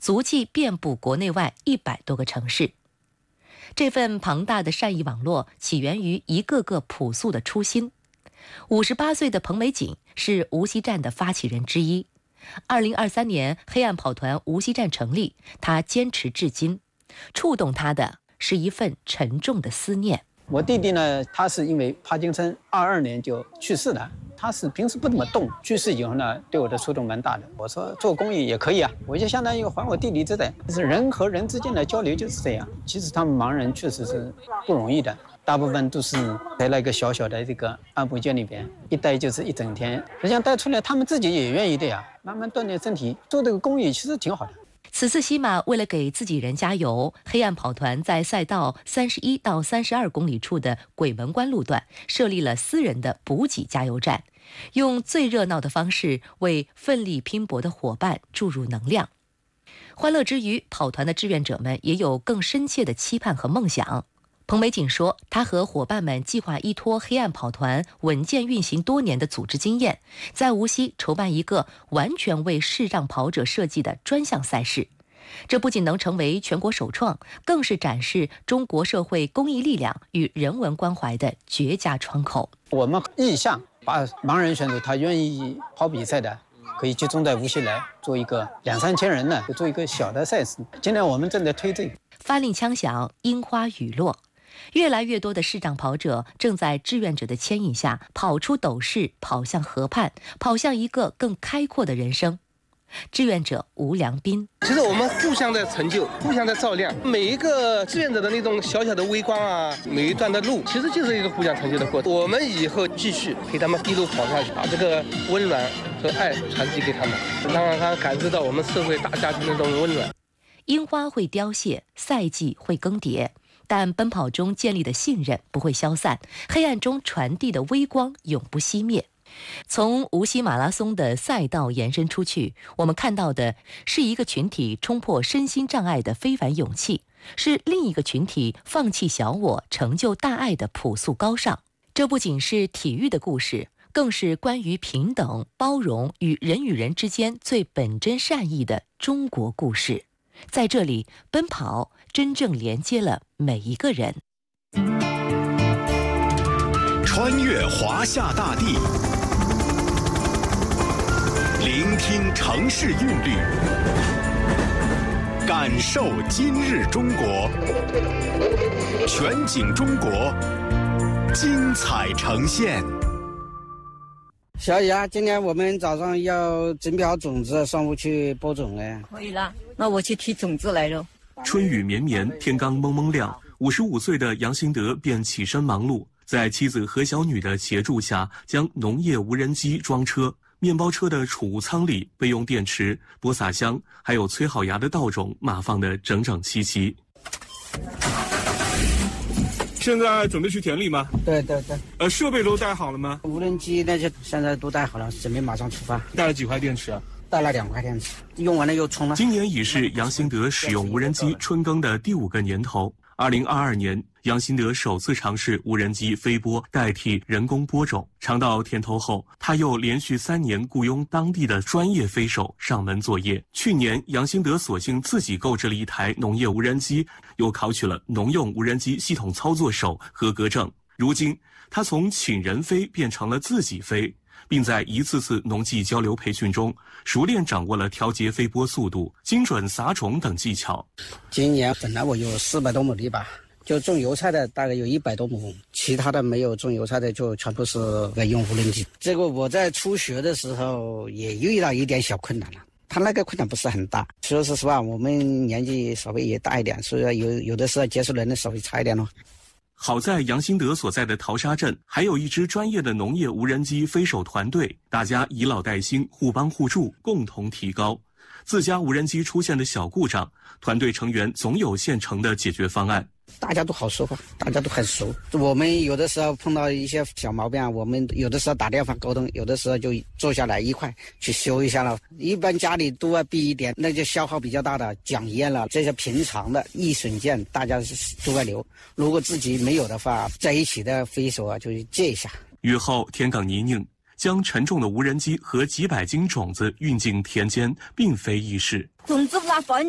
足迹遍布国内外100多个城市。这份庞大的善意网络起源于一个个朴素的初心。58岁的彭美锦是无锡站的发起人之一。2023年黑暗跑团无锡站成立，他坚持至今。触动他的是一份沉重的思念。 我弟弟呢，他是因为帕金森22年就去世了。他是平时不怎么动，去世以后呢，对我的触动蛮大的。我说做公益也可以啊，我就相当于还我弟弟之代。就是人和人之间的交流就是这样。其实他们盲人确实是不容易的，大部分都是在那个小小的这个按摩间里边，一待就是一整天。实际上待出来，他们自己也愿意的呀，慢慢锻炼身体，做这个公益其实挺好的。 此次西马为了给自己人加油，黑暗跑团在赛道31到32公里处的鬼门关路段设立了私人的补给加油站，用最热闹的方式为奋力拼搏的伙伴注入能量。欢乐之余，跑团的志愿者们也有更深切的期盼和梦想。彭美锦说，他和伙伴们计划依托黑暗跑团稳健运行多年的组织经验，在无锡筹办一个完全为视障跑者设计的专项赛事。这不仅能成为全国首创，更是展示中国社会公益力量与人文关怀的绝佳窗口。 我们意向把盲人选手他愿意跑比赛的，可以集中在无锡来做一个2-3千人呢，就做一个小的赛事。今年我们正在推这个。 发令枪响，樱花雨落，越来越多的视障跑者正在志愿者的牵引下跑出斗室，跑向河畔，跑向一个更开阔的人生。志愿者吴良斌， 其实我们互相在成就，互相在照亮，每一个志愿者的那种小小的微光啊，每一段的路其实就是一个互相成就的过程。我们以后继续陪他们一路跑下去，把这个温暖和爱传递给他们，让他感受到我们社会大家庭的那种温暖。 樱花会凋谢，赛季会更迭，但奔跑中建立的信任不会消散，黑暗中传递的微光永不熄灭。从无锡马拉松的赛道延伸出去，我们看到的是一个群体冲破身心障碍的非凡勇气，是另一个群体放弃小我成就大爱的朴素高尚。这不仅是体育的故事，更是关于平等、包容与人之间最本真善意的中国故事。在这里，奔跑真正连接了每一个人。 穿越华夏大地，聆听城市韵律，感受今日中国，全景中国，精彩呈现。 小姨啊，今天我们早上要准备好种子，上午去播种嘞。 可以了，那我去提种子来了。 春雨绵绵，天刚蒙蒙亮，55岁的杨新德便起身忙碌，在妻子何小女的协助下，将农业无人机装车。面包车的储物舱里，备用电池、播撒箱，还有催好芽的稻种码放得整整齐齐。 现在准备去田里吗？ 对。 设备都带好了吗？ 无人机那些现在都带好了，准备马上出发。 带了几块电池啊？ 带了2块电池，用完了又充了。 今年已是杨新德使用无人机春耕的第5个年头。2022年，杨新德首次尝试无人机飞播代替人工播种，尝到甜头后，他又连续3年雇佣当地的专业飞手上门作业。去年，杨新德索性自己购置了一台农业无人机，又考取了农用无人机系统操作手合格证。如今，他从请人飞变成了自己飞，并在一次次农技交流培训中，熟练掌握了调节飞播速度、精准撒种等技巧。 今年本来我有400多亩地吧，就种油菜的大概有100多亩，其他的没有种油菜的就全部是在用无人机。这个我在初学的时候也遇到一点小困难了，他那个困难不是很大。说实话，我们年纪稍微也大一点，所以有的时候接触能力稍微差一点咯。 好在杨新德所在的桃沙镇还有一支专业的农业无人机飞手团队，大家以老带新，互帮互助，共同提高。自家无人机出现的小故障，团队成员总有现成的解决方案。 大家都好说话，大家都很熟。我们有的时候碰到一些小毛病啊，我们有的时候打电话沟通，有的时候就坐下来一块去修一下了。一般家里都要避一点，那就消耗比较大的讲烟了，这些平常的易损件大家都要留。如果自己没有的话，在一起的飞手啊就借一下。 雨后天刚泥泞，将沉重的无人机和几百斤种子运进田间，并非易事。 种子不拿放